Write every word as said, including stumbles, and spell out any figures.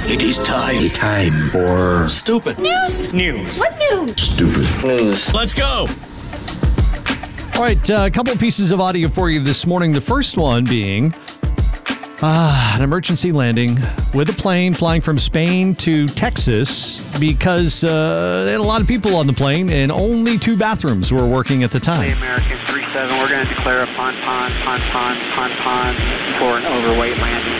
It is time. Time for stupid news. News. What news? Stupid news. Let's go. All right, uh, a couple of pieces of audio for you this morning. The first one being uh, an emergency landing with a plane flying from Spain to Texas because uh, they had a lot of people on the plane and only two bathrooms were working at the time. American three seven, we're going to declare a pond, pond, pond, pond, pond, pond for an overweight landing.